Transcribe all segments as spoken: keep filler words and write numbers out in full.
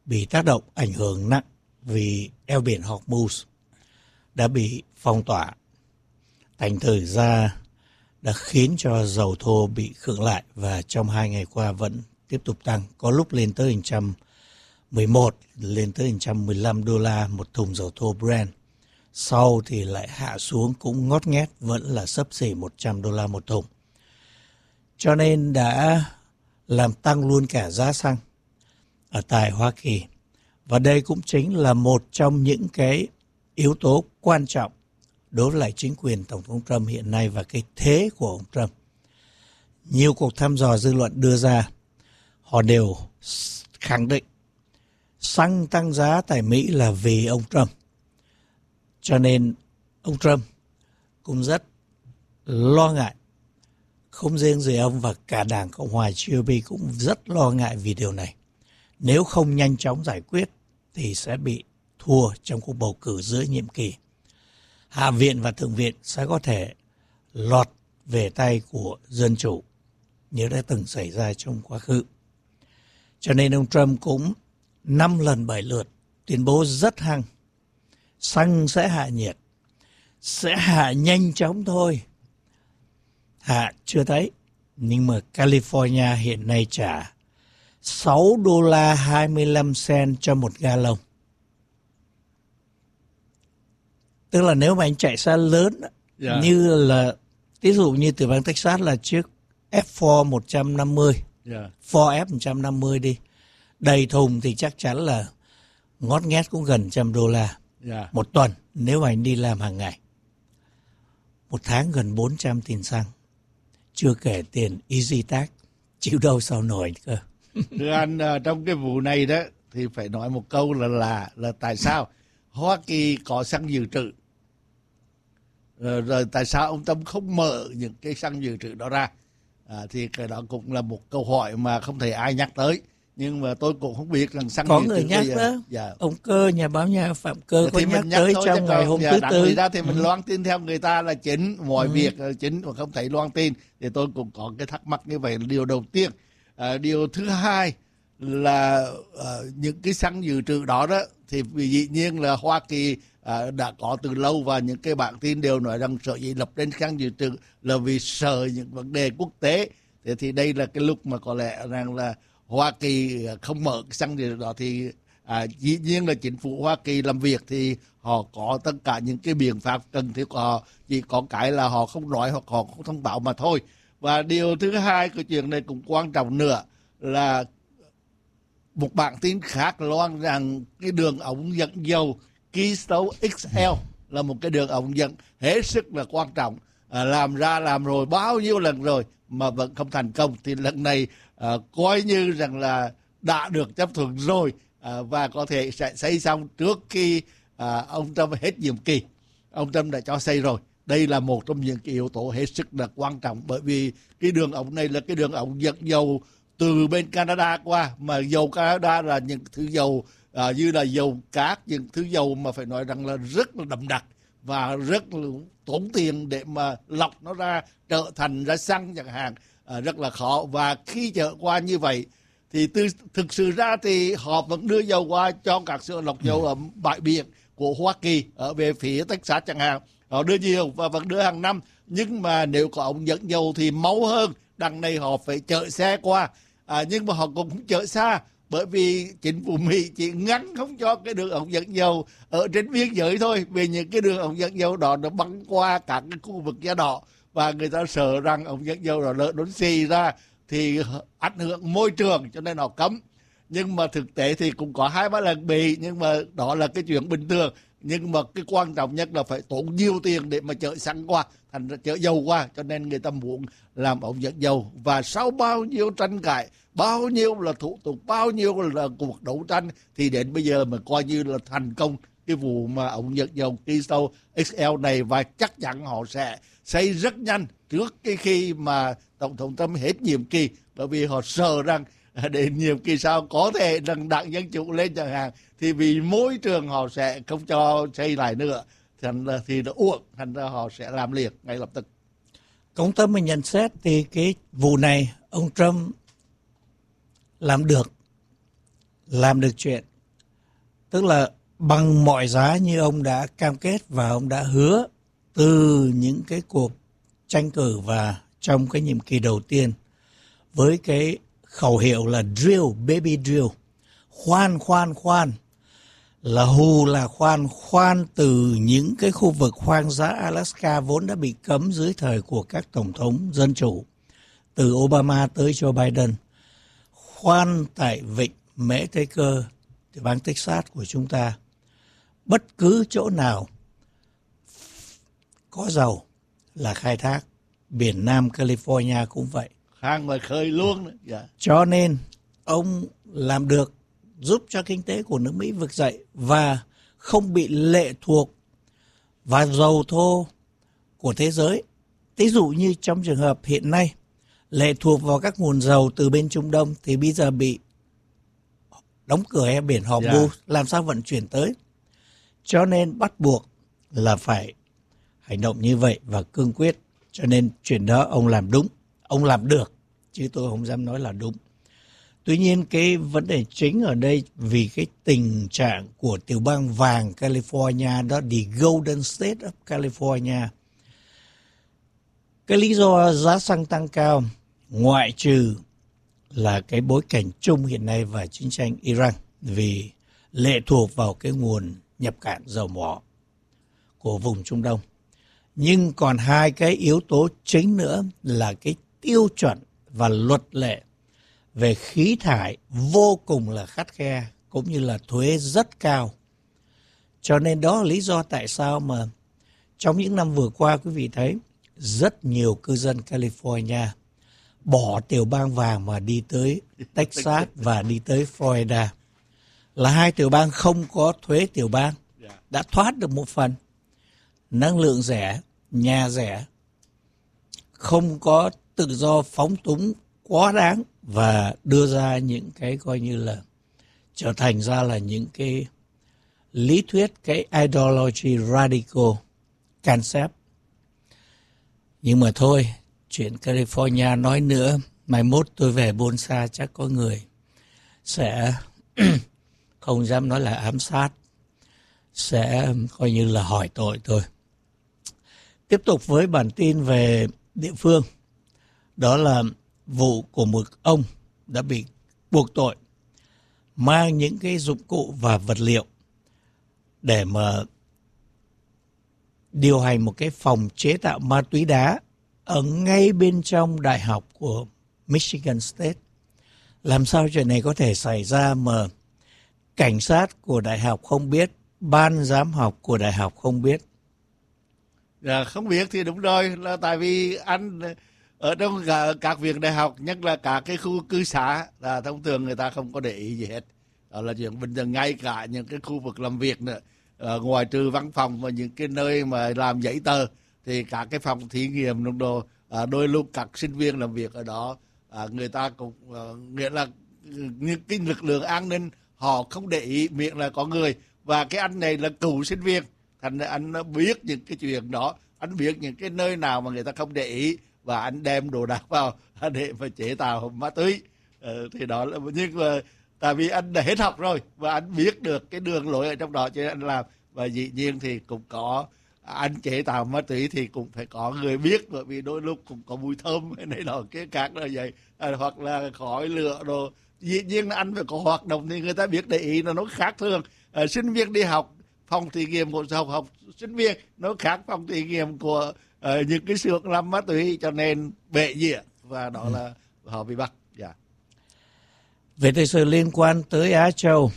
bị tác động ảnh hưởng nặng vì eo biển Hormuz đã bị phong tỏa. Thành thử ra đã khiến cho dầu thô bị khựng lại và trong hai ngày qua vẫn tiếp tục tăng. Có lúc lên tới một trăm mười một, lên tới một trăm mười lăm đô la một thùng dầu thô Brent. Sau thì lại hạ xuống cũng ngót nghét, vẫn là xấp xỉ một trăm đô la một thùng. Cho nên đã làm tăng luôn cả giá xăng ở tại Hoa Kỳ. Và đây cũng chính là một trong những cái yếu tố quan trọng đối với lại chính quyền Tổng thống Trump hiện nay và cái thế của ông Trump. Nhiều cuộc thăm dò dư luận đưa ra, họ đều khẳng định xăng tăng giá tại Mỹ là vì ông Trump. Cho nên ông Trump cũng rất lo ngại. Không riêng gì ông và cả đảng Cộng hòa giê ô pê cũng rất lo ngại vì điều này. Nếu không nhanh chóng giải quyết thì sẽ bị thua trong cuộc bầu cử giữa nhiệm kỳ. Hạ viện và Thượng viện sẽ có thể lọt về tay của Dân Chủ như đã từng xảy ra trong quá khứ. Cho nên ông Trump cũng năm lần bảy lượt tuyên bố rất hăng. Xăng sẽ hạ nhiệt, sẽ hạ nhanh chóng thôi. Hạ chưa thấy, nhưng mà California hiện nay trả sáu đô la hai mươi lăm cent cho một gallon. Tức là nếu mà anh chạy xe lớn, yeah. như là, ví dụ như từ bang Texas là chiếc F bốn một trăm năm mươi, yeah. Ford F một trăm năm mươi đi, đầy thùng thì chắc chắn là ngót nghét cũng gần trăm đô la. Yeah. Một tuần nếu mà anh đi làm hàng ngày. Một tháng gần bốn trăm tiền xăng. Chưa kể tiền Easy Tax. Chịu đâu sao nổi cơ. Thưa anh, trong cái vụ này đó thì phải nói một câu là là, là tại sao Hoa Kỳ có xăng dự trữ. Rồi, rồi tại sao ông Trump không mở những cái xăng dự trữ đó ra. À, thì cái đó cũng là một câu hỏi mà không thể ai nhắc tới. Nhưng mà tôi cũng không biết rằng xăng có dự người trữ nhắc đó. Dạ. Ông Cơ, nhà báo nhà Phạm Cơ có nhắc tới trong ngày hôm thứ Tư. Ra thì mình ừ. loan tin theo người ta là chính, mọi ừ. việc chính mà không thấy loan tin. Thì tôi cũng có cái thắc mắc như vậy là điều đầu tiên. À, điều thứ hai là à, những cái xăng dự trữ đó đó thì dĩ nhiên là Hoa Kỳ à, đã có từ lâu và những cái bản tin đều nói rằng sở dĩ lập lên xăng dự trữ là vì sợ những vấn đề quốc tế. Thì, thì đây là cái lúc mà có lẽ rằng là Hoa Kỳ không mở cái xăng dự trữ đó thì à, dĩ nhiên là chính phủ Hoa Kỳ làm việc thì họ có tất cả những cái biện pháp cần thiết của họ, chỉ có cái là họ không nói hoặc họ không thông báo mà thôi. Và điều thứ hai cái chuyện này cũng quan trọng nữa là một bản tin khác loan rằng cái đường ống dẫn dầu Keystone ích lờ là một cái đường ống dẫn hết sức là quan trọng, à, làm ra làm rồi bao nhiêu lần rồi mà vẫn không thành công. Thì lần này à, coi như rằng là đã được chấp thuận rồi, à, và có thể sẽ xây xong trước khi à, ông Trump hết nhiệm kỳ. Ông Trump đã cho xây rồi. Đây là một trong những cái yếu tố hết sức là quan trọng, bởi vì cái đường ống này là cái đường ống dẫn dầu từ bên Canada qua, mà dầu Canada là những thứ dầu à, như là dầu cát, những thứ dầu mà phải nói rằng là rất là đậm đặc và rất là tốn tiền để mà lọc nó ra trở thành ra xăng chẳng hạn, à, rất là khó. Và khi chở qua như vậy thì từ, thực sự ra thì họ vẫn đưa dầu qua cho các sự lọc dầu ở bãi biển của Hoa Kỳ ở về phía Texas chẳng hạn. Họ đưa nhiều và vẫn đưa hàng năm, nhưng mà nếu có ống dẫn dầu thì máu hơn. Đằng này họ phải chở xe qua, à, nhưng mà họ cũng không chở xa, bởi vì chính phủ Mỹ chỉ ngăn không cho cái đường ống dẫn dầu ở trên biên giới thôi, vì những cái đường ống dẫn dầu đó nó băng qua các cái khu vực da đỏ và người ta sợ rằng ống dẫn dầu đó lỡ đốn xì ra thì ảnh hưởng môi trường, cho nên họ cấm. Nhưng mà thực tế thì cũng có hai ba lần bị, nhưng mà đó là cái chuyện bình thường. Nhưng mà cái quan trọng nhất là phải tốn nhiều tiền để mà chở xăng qua, thành ra chở dầu qua, cho nên người ta muốn làm ống dẫn dầu. Và sau bao nhiêu tranh cãi, bao nhiêu là thủ tục, bao nhiêu là cuộc đấu tranh, thì đến bây giờ mà coi như là thành công cái vụ mà ống dẫn dầu Keystone ích lờ này, và chắc chắn họ sẽ xây rất nhanh trước cái khi mà Tổng thống Trump hết nhiệm kỳ, bởi vì họ sợ rằng đến nhiệm kỳ sau có thể rằng đảng Dân Chủ lên chẳng hạn, thì vì môi trường họ sẽ không cho xây lại nữa, thành ra thì nó uổng, thành ra họ sẽ làm liền ngay lập tức. Công tâm mình nhận xét thì cái vụ này ông Trump làm được, làm được chuyện, Tức là bằng mọi giá như ông đã cam kết và ông đã hứa từ những cái cuộc tranh cử và trong cái nhiệm kỳ đầu tiên với cái khẩu hiệu là drill, baby drill, khoan, khoan, khoan, là hù là khoan, khoan từ những cái khu vực hoang dã Alaska vốn đã bị cấm dưới thời của các tổng thống dân chủ, từ Obama tới Joe Biden, khoan tại vịnh Mexico, bang Texas của chúng ta, bất cứ chỗ nào có dầu là khai thác, biển Nam California cũng vậy. Hàng ngoài khơi luôn. Yeah. Cho nên ông làm được, giúp cho kinh tế của nước Mỹ vực dậy và không bị lệ thuộc vào dầu thô của thế giới. Ví dụ như trong trường hợp hiện nay lệ thuộc vào các nguồn dầu từ bên Trung Đông thì bây giờ bị đóng cửa eo biển Hormuz, yeah. làm sao vận chuyển tới. Cho nên bắt buộc là phải hành động như vậy và cương quyết. Cho nên chuyện đó ông làm đúng, ông làm được, chứ tôi không dám nói là đúng. Tuy nhiên cái vấn đề chính ở đây vì cái tình trạng của tiểu bang vàng California đó, the Golden State of California. Cái lý do giá xăng tăng cao ngoại trừ là cái bối cảnh chung hiện nay và chiến tranh Iran vì lệ thuộc vào cái nguồn nhập cảng dầu mỏ của vùng Trung Đông. Nhưng còn hai cái yếu tố chính nữa là cái tiêu chuẩn và luật lệ về khí thải vô cùng là khắt khe, cũng như là thuế rất cao. Cho nên đó là lý do tại sao mà trong những năm vừa qua quý vị thấy rất nhiều cư dân California bỏ tiểu bang vàng mà đi tới Texas và đi tới Florida. Là hai tiểu bang không có thuế tiểu bang, đã thoát được một phần. Năng lượng rẻ, nhà rẻ, không có tự do phóng túng quá đáng và đưa ra những cái coi như là trở thành ra là những cái lý thuyết, cái ideology radical concept. Nhưng mà thôi, chuyện California nói nữa, mai mốt tôi về Bonsa chắc có người sẽ không dám nói là ám sát, sẽ coi như là hỏi tội thôi. Tiếp tục với bản tin về địa phương, đó là vụ của một ông đã bị buộc tội mang những cái dụng cụ và vật liệu để mà điều hành một cái phòng chế tạo ma túy đá ở ngay bên trong đại học của Michigan State. Làm sao chuyện này có thể xảy ra mà cảnh sát của đại học không biết, ban giám học của đại học không biết? Dạ, không biết thì đúng rồi, là tại vì anh ở trong các viện đại học, nhất là các cái khu cư xá, là thông thường người ta không có để ý gì hết. Đó là chuyện bình thường, ngay cả những cái khu vực làm việc nữa, à, ngoài trừ văn phòng và những cái nơi mà làm giấy tờ, thì các cái phòng thí nghiệm nồng độ, à, đôi lúc các sinh viên làm việc ở đó, à, người ta cũng à, nghĩa là những cái lực lượng an ninh họ không để ý, miệng là có người. Và cái anh này là cựu sinh viên, thành ra anh biết những cái chuyện đó, anh biết những cái nơi nào mà người ta không để ý và anh đem đồ đạc vào để mà chế tạo ma túy. Ờ, thì đó là, nhưng mà tại vì anh đã hết học rồi và anh biết được cái đường lối ở trong đó cho nên anh làm. Và dĩ nhiên thì cũng có, anh chế tạo ma túy thì cũng phải có người biết, bởi vì đôi lúc cũng có mùi thơm này nọ cái các là vậy, à, hoặc là khói lửa đồ. Dĩ nhiên là anh phải có hoạt động thì người ta biết để ý, là nó khác thường. À, sinh viên đi học phòng thí nghiệm của học học sinh viên nó khác phòng thí nghiệm của uh, những cái xưởng làm ma túy, cho nên bệ dĩa và đó ừ. là họ bị bắt. Yeah. Về thời sự liên quan tới Á Châu,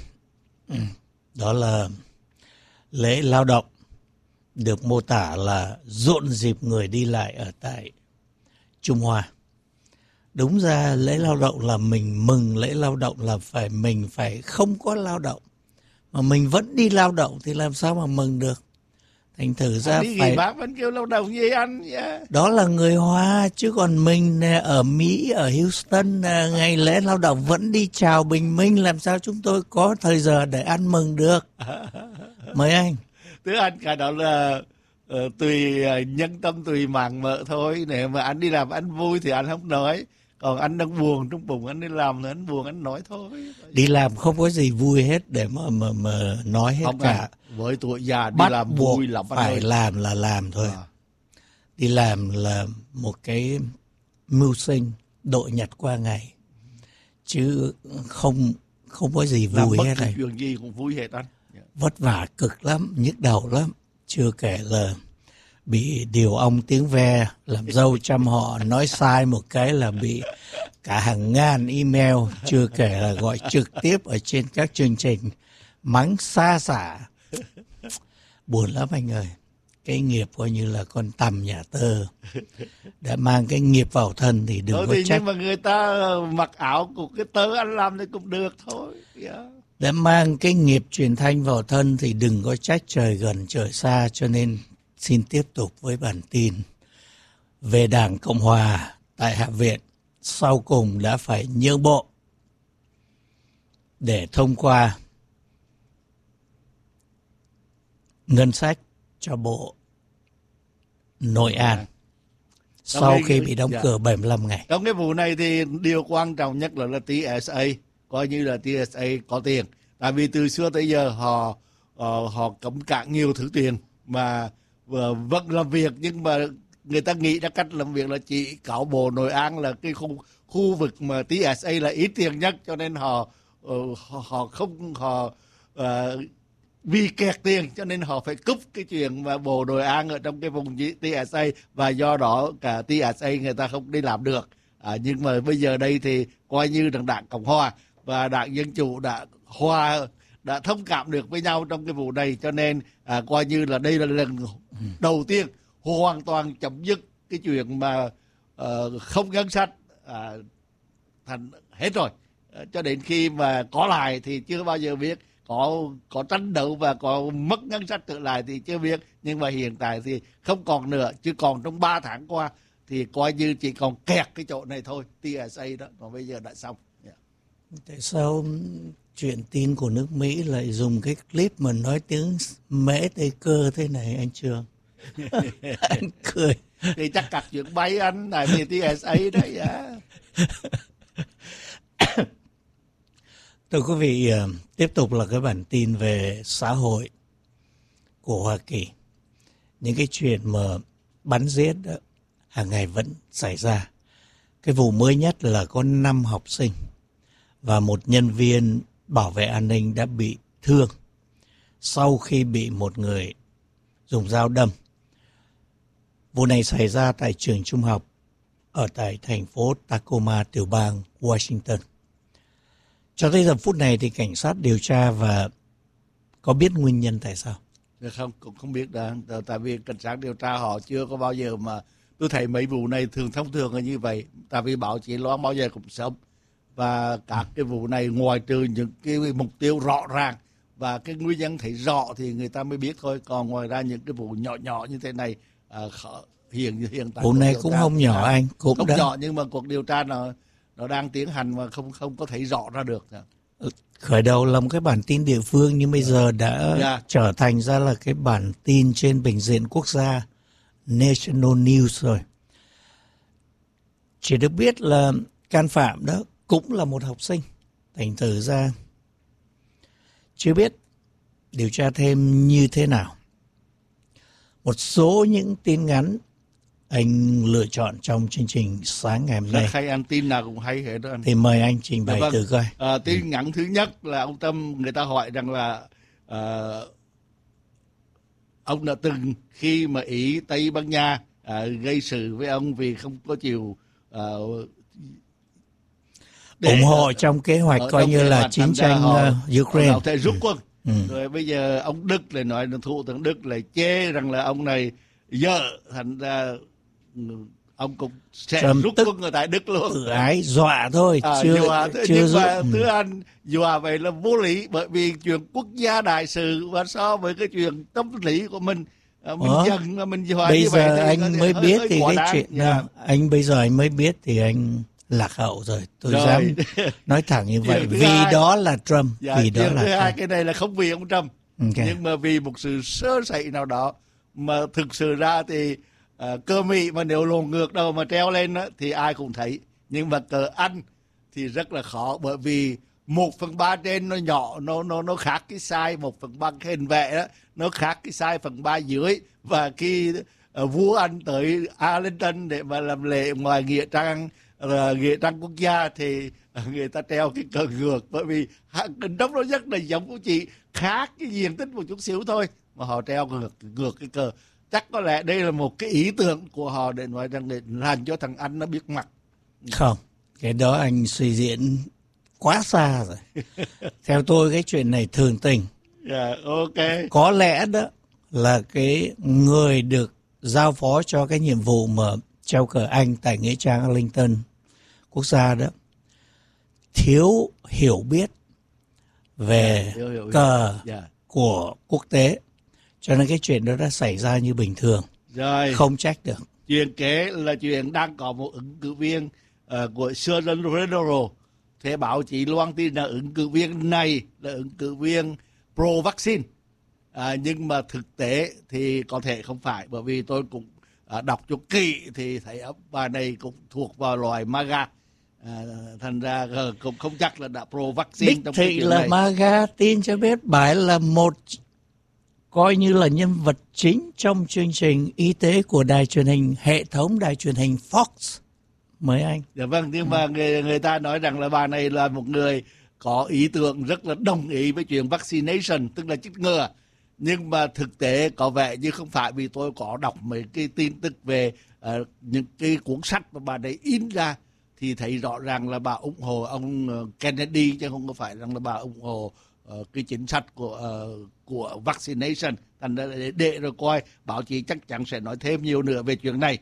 đó là lễ lao động được mô tả là rộn rịp người đi lại ở tại Trung Hoa. Đúng ra lễ lao động là mình mừng, lễ lao động là phải mình phải không có lao động mà mình vẫn đi lao động thì làm sao mà mừng được. Thành thử ra đi phải bác vẫn kêu lao động gì anh? Yeah. Đó là người Hoa, chứ còn mình ở Mỹ, ở Houston ngày lễ lao động vẫn đi chào bình minh, làm sao chúng tôi có thời giờ để ăn mừng được. Mời anh. Thưa anh, cái đó là uh, tùy uh, nhân tâm, tùy mạng mợ thôi. Nếu mà anh đi làm anh vui thì anh không nói, Còn anh đang buồn trong bụng, anh đi làm thì anh buồn, anh nói thôi. Đi làm không có gì vui hết để mà mà mà nói hết Không cả. à, với tuổi già đi Bắt làm buộc vui lắm anh phải ơi. làm là làm thôi. À. Đi làm là một cái mưu sinh đội nhật qua ngày, chứ không không có gì Làm vui bất hết kỳ này. chuyện gì cũng vui hết anh. Vất vả cực lắm, nhức đầu lắm. Chưa kể là bị điều ong tiếng ve, làm dâu trăm họ nói sai một cái là bị cả hàng ngàn email. Chưa kể là gọi trực tiếp ở trên các chương trình mắng xa xả. Buồn lắm anh ơi. Cái nghiệp coi như là con tằm nhà tơ, đã mang cái nghiệp vào thân thì đừng Thôi có thì trách. nhưng mà người ta mặc áo của cái tớ anh làm thì cũng được thôi. Yeah. Đã mang cái nghiệp truyền thanh vào thân thì đừng có trách trời gần trời xa. Cho nên xin tiếp tục với bản tin về Đảng Cộng Hòa tại Hạ viện. Sau cùng đã phải nhượng bộ để thông qua ngân sách cho bộ Nội An sau cái, khi bị đóng dạ. cửa bảy mươi lăm ngày. Trong cái vụ này thì điều quan trọng nhất là, là tê ét a, coi như là tê ét a có tiền. Tại vì từ xưa tới giờ họ uh, họ cấm cản nhiều thứ tiền mà uh, vẫn làm việc, nhưng mà người ta nghĩ ra cách làm việc là chỉ có bộ Nội An là cái khu khu vực mà tê ét a là ít tiền nhất, cho nên họ uh, họ, họ không họ uh, vì kẹt tiền cho nên họ phải cúp cái chuyện mà bộ Nội An ở trong cái vùng tê ét a, và do đó cả tê ét a người ta không đi làm được. À, nhưng mà bây giờ đây thì coi như rằng Đảng Cộng Hòa và Đảng Dân Chủ đã hòa đã thông cảm được với nhau trong cái vụ này, cho nên à, coi như là đây là lần đầu tiên hoàn toàn chấm dứt cái chuyện mà uh, không ngân sách à, thành hết rồi. À, cho đến khi mà có lại thì chưa bao giờ biết, có có tranh đấu và có mất ngân sách trở lại thì chưa biết, nhưng mà hiện tại thì không còn nữa, chứ còn trong ba tháng qua thì coi như chỉ còn kẹt cái chỗ này thôi, tê ét a đó, còn bây giờ đã xong. Yeah. Tại sao chuyện tin của nước Mỹ lại dùng cái clip mà nói tiếng mễ tây cơ thế này anh Trường? Anh cười. Thì chắc cắt chuyện bay anh, tại vì tê ét a đấy. Yeah. Thưa quý vị, tiếp tục là cái bản tin về xã hội của Hoa Kỳ. Những cái chuyện mà bắn giết đó, hàng ngày vẫn xảy ra. Cái vụ mới nhất là có năm học sinh và một nhân viên bảo vệ an ninh đã bị thương sau khi bị một người dùng dao đâm. Vụ này xảy ra tại trường trung học ở tại thành phố Tacoma, tiểu bang Washington. Cho tới giờ phút này thì cảnh sát điều tra và có biết nguyên nhân tại sao? Không, cũng không biết đâu. Tại vì cảnh sát điều tra họ chưa có bao giờ mà... Tôi thấy mấy vụ này thường thông thường là như vậy. Tại vì báo chí loan bao giờ cũng sớm. Và các cái vụ này ngoài trừ những cái mục tiêu rõ ràng và cái nguyên nhân thấy rõ thì người ta mới biết thôi. Còn ngoài ra những cái vụ nhỏ nhỏ như thế này à, hiện hiện tại... Vụ này cũng không nhỏ anh. Cũng không đã... nhỏ, nhưng mà cuộc điều tra nó nó đang tiến hành mà không không có thấy rõ ra được. Khởi đầu là một cái bản tin địa phương nhưng bây giờ đã yeah. trở thành ra là cái bản tin trên bình diện quốc gia, National News rồi. Chỉ được biết là can phạm đó cũng là một học sinh. Thành thử ra chưa biết điều tra thêm như thế nào. Một số những tin ngắn anh lựa chọn trong chương trình sáng ngày hôm nay. Rất hay, anh tin nào cũng hay hết đó anh. Thì mời anh trình bày vâng. từ coi. À, tin ừ. ngắn thứ nhất là ông Tâm, người ta hỏi rằng là à, ông đã từng khi mà Ý Tây Ban Nha à, gây sự với ông vì không có chịu à, ủng hộ trong kế hoạch coi như là chiến tranh họ, uh, Ukraine. Họ thể rút quân. Ừ. Rồi bây giờ ông Đức lại nói, thủ tướng Đức lại chê rằng là ông này dở, thành ra ông cũng sẽ Trump rút quân ở tại Đức luôn. Tự ái dọa thôi, à, chưa dọa, chưa nhưng rút. mà Ừ. thưa anh, dọa vậy là vô lý, bởi vì chuyện quốc gia đại sự và so với cái chuyện tâm lý của mình, mình Ờ. dần mà mình dọa bây như giờ vậy anh thì mới hơi, biết hơi thì cái đáng. chuyện Yeah. nào, anh bây giờ anh mới biết thì anh lạc hậu rồi. Tôi rồi. dám nói thẳng như vậy vì hai, đó là Trump. Dạ, vì đó là thứ hai, Trump. cái này là không vì ông Trump, Okay. nhưng mà vì một sự sơ sẩy nào đó mà thực sự ra thì uh, cơ mị mà nếu lộn ngược đâu mà treo lên đó, thì ai cũng thấy Nhưng mà cờ Anh thì rất là khó, bởi vì một phần ba trên nó nhỏ, nó nó nó khác cái size một phần ba cái hình vẽ đó, nó khác cái size phần ba dưới. Và khi uh, vua Anh tới Arlington để mà làm lễ ngoài nghĩa trang uh, nghĩa trang quốc gia thì uh, người ta treo cái cờ ngược, bởi vì hình đốc nó rất là giống của chị, khác cái diện tích một chút xíu thôi mà họ treo ngược ngược cái cờ. Chắc có lẽ đây là một cái ý tưởng của họ để nói rằng để làm cho thằng Anh nó biết mặt. Không, cái đó anh suy diễn quá xa rồi. Theo tôi cái chuyện này thường tình. Yeah, ok. Có lẽ đó là cái người được giao phó cho cái nhiệm vụ mà treo cờ Anh tại nghĩa trang Arlington quốc gia đó thiếu hiểu biết về yeah, hiểu, hiểu, cờ yeah. của quốc tế, cho nên cái chuyện đó đã xảy ra như bình thường. Rồi. Không trách được. Chuyện kế là chuyện đang có một ứng cử viên uh, của Southern Federal. Thế báo chí loan tin là ứng cử viên này là ứng cử viên pro-vaccine. À, nhưng mà thực tế thì có thể không phải, bởi vì tôi cũng à, đọc cho kỹ thì thấy bà này cũng thuộc vào loài MAGA. À, thành ra cũng không chắc là đã pro-vaccine. Đích trong thị cái chuyện là này. MAGA, tin cho biết bà là một coi như là nhân vật chính trong chương trình y tế của đài truyền hình, hệ thống đài truyền hình Fox. Mời anh. Dạ vâng, nhưng mà người, người ta nói rằng là bà này là một người có ý tưởng rất là đồng ý với chuyện vaccination, tức là chích ngừa. Nhưng mà thực tế có vẻ như không phải, vì tôi có đọc mấy cái tin tức về uh, những cái cuốn sách mà bà này in ra thì thấy rõ ràng là bà ủng hộ ông Kennedy, chứ không có phải rằng là bà ủng hộ uh, cái chính sách của uh, của vaccination. Thành ra để, để rồi coi, báo chí chắc chắn sẽ nói thêm nhiều nữa về chuyện này.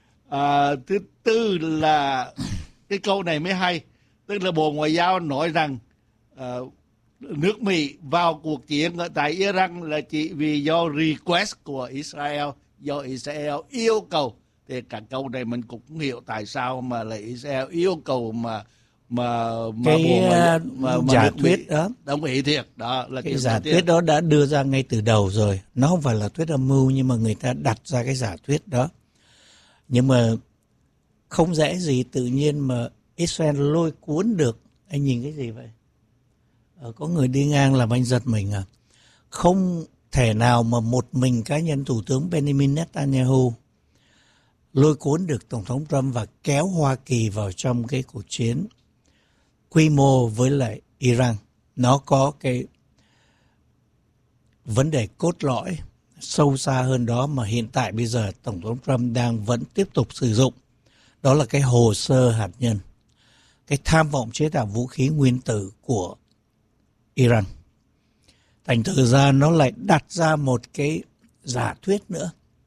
À, thứ tư là cái câu này mới hay, tức là Bộ Ngoại giao nói rằng uh, nước Mỹ vào cuộc chiến ở tại Iran là chỉ vì do request của Israel, do Israel yêu cầu. Thì cả câu này mình cũng hiểu tại sao mà là Israel yêu cầu mà mà mà cái Bộ Ngoại giao, mà, mà giả nước thuyết Mỹ đó, đồng ý thiệt đó là cái giả thuyết đó đã đưa ra ngay từ đầu rồi. Nó không phải là thuyết âm mưu, nhưng mà người ta đặt ra cái giả thuyết đó. Nhưng mà không dễ gì tự nhiên mà Israel lôi cuốn được. Anh nhìn cái gì vậy? Ờ, có người đi ngang làm anh giật mình à. Không thể nào mà một mình cá nhân Thủ tướng Benjamin Netanyahu lôi cuốn được Tổng thống Trump và kéo Hoa Kỳ vào trong cái cuộc chiến quy mô với lại Iran. Nó có cái vấn đề cốt lõi sâu xa hơn đó mà hiện tại bây giờ Tổng thống Trump đang vẫn tiếp tục sử dụng. Đó là cái hồ sơ hạt nhân, cái tham vọng chế tạo vũ khí nguyên tử của Iran. Thành thử ra nó lại đặt ra một cái giả thuyết nữa.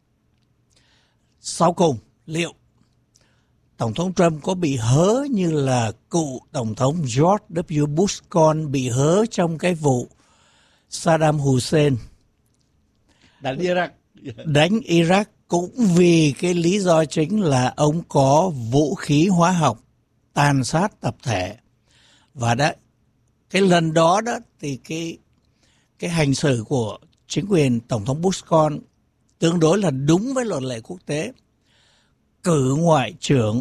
Sau cùng, liệu Tổng thống Trump có bị hớ như là cựu Tổng thống George W. Bush con bị hớ trong cái vụ Saddam Hussein đánh Iraq? Đánh Iraq cũng vì cái lý do chính là ông có vũ khí hóa học tàn sát tập thể. Và đã cái lần đó đó thì cái cái hành xử của chính quyền Tổng thống Bush con tương đối là đúng với luật lệ quốc tế. Cử Ngoại trưởng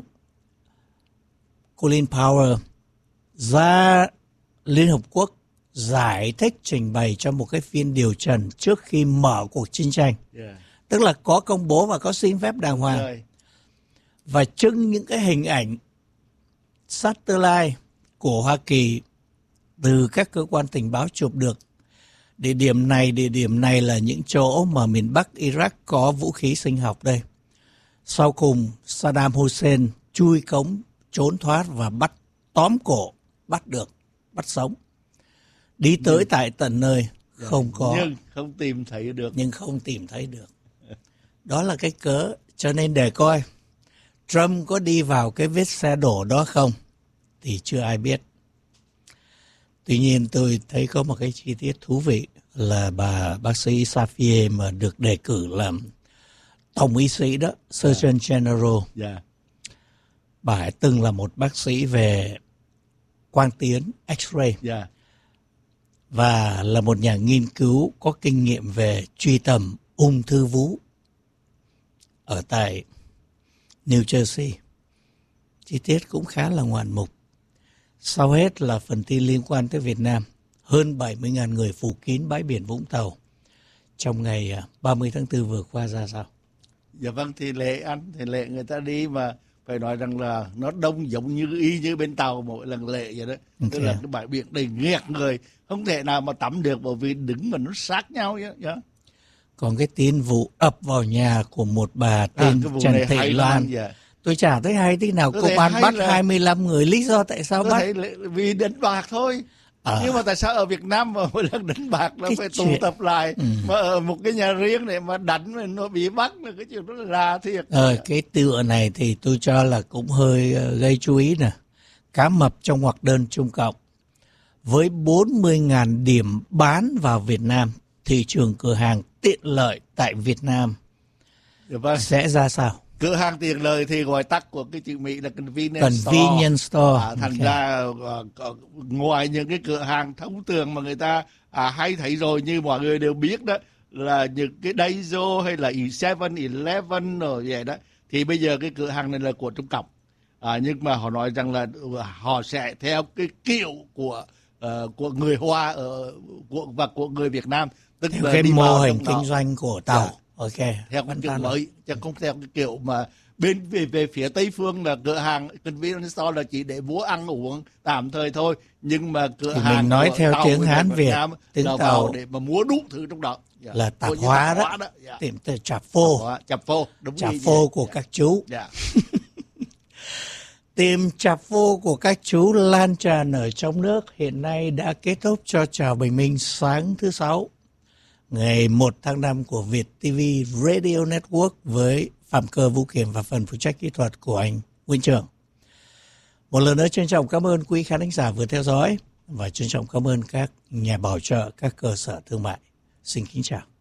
Colin Powell ra Liên Hợp Quốc giải thích trình bày cho một cái phiên điều trần trước khi mở cuộc chiến tranh. Yeah. Tức là có công bố và có xin phép đàng hoàng. Yeah. Và trưng những cái hình ảnh satellite của Hoa Kỳ từ các cơ quan tình báo chụp được. Địa điểm này, địa điểm này là những chỗ mà miền Bắc Iraq có vũ khí sinh học đây. Sau cùng Saddam Hussein chui cống, trốn thoát và bắt tóm cổ, bắt được, bắt sống. Đi tới nhưng, tại tận nơi không có. Nhưng không tìm thấy được. Nhưng không tìm thấy được. Đó là cái cớ. Cho nên để coi Trump có đi vào cái vết xe đổ đó không thì chưa ai biết. Tuy nhiên tôi thấy có một cái chi tiết thú vị là bà bác sĩ Safier mà được đề cử làm tổng y sĩ đó, Surgeon yeah. General. Yeah. Bà ấy từng là một bác sĩ về quang tiến, X-ray. Yeah. Và là một nhà nghiên cứu có kinh nghiệm về truy tầm ung thư vú ở tại New Jersey. chi tiết cũng khá là ngoạn mục. Sau hết là phần tin liên quan tới Việt Nam. Hơn bảy mươi nghìn người phủ kín bãi biển Vũng Tàu trong ngày ba mươi tháng tư vừa qua ra sao? Dạ vâng, thì lệ anh, thì lệ người ta đi mà phải nói rằng là nó đông giống như y như bên Tàu mỗi lần lệ vậy đó. Okay. Tức là cái bãi biển đầy nghẹt người, không thể nào mà tắm được bởi vì đứng mà nó sát nhau vậy. Yeah. Còn cái tin vụ ập vào nhà của một bà tên à, Trần Thị Loan, dạ. Tôi chả thấy hay thế nào. Công an bắt là... hai mươi lăm người, lý do tại sao tôi bắt? Thấy vì đánh bạc thôi. À. Nhưng mà tại sao ở Việt Nam mà mỗi lần đánh bạc là cái phải chuyện... tụ tập lại ừ. mà ở một cái nhà riêng này mà đánh nó bị bắt là cái chuyện đó là thiệt. Ờ, cái tựa này thì tôi cho là cũng hơi gây chú ý nè. Cá mập trong ngoặc đơn Trung Cộng. Với bốn mươi nghìn điểm bán vào Việt Nam, thị trường cửa hàng tiện lợi tại Việt Nam vâng. sẽ ra sao? Cửa hàng tiện lợi thì gọi tắt của cái chữ Mỹ là convenience, convenience store. store. À, thành okay. ra uh, ngoài những cái cửa hàng thông thường mà người ta à, hay thấy rồi, như mọi người đều biết đó, là những cái Daiso hay là seven eleven rồi vậy đó, thì bây giờ cái cửa hàng này là của Trung Cộng. À, nhưng mà họ nói rằng là họ sẽ theo cái kiểu của uh, của người Hoa ở của, và của người Việt Nam, tức theo là cái đi mô hình kinh doanh của Tàu. Yeah. Ok, theo cái kiểu mới, chứ không theo cái kiểu mà bên về về phía Tây phương là cửa hàng convenience store là chỉ để mua ăn uống tạm thời thôi, nhưng mà cửa thì hàng mình nói theo tiếng Hán Việt, tiếng Tàu để mà mua đủ thứ trong đó. Yeah. Là tạp hóa đó, đó. Yeah. Tiệm từ chạp phô, chạp phô, đúng chạp phô của yeah. các chú. Yeah. Tiệm chạp phô của các chú lan tràn ở trong nước hiện nay đã kết thúc cho chào bình minh sáng thứ Sáu, ngày một tháng năm của Việt ti vi Radio Network với Phạm Cơ, Vũ Kiểm và phần phụ trách kỹ thuật của anh Nguyễn Trường. Một lần nữa trân trọng cảm ơn quý khán thính giả vừa theo dõi và trân trọng cảm ơn các nhà bảo trợ, các cơ sở thương mại. Xin kính chào.